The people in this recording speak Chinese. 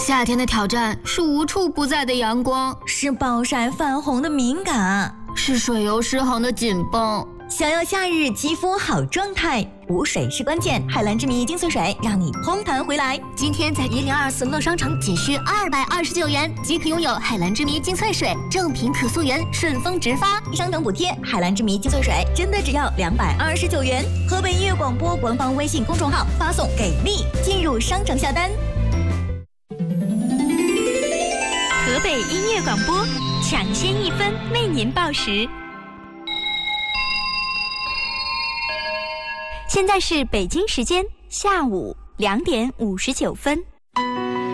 夏天的挑战是无处不在的阳光， 是暴晒泛红的敏感， 是水油失衡的紧绷。 想要夏日肌肤好状态，补水是关键。海蓝之谜精粹水让你嘭弹回来。 今天在1024乐商城仅需229元即可拥有海蓝之谜精粹水，正品可溯源，顺丰直发， 商等补贴。海蓝之谜精粹水真的只要229元。河北音乐广播官方微信公众号发送给力进入商城下单。 河北音乐广播抢先1分为您报时。现在是北京时间下午2点59分。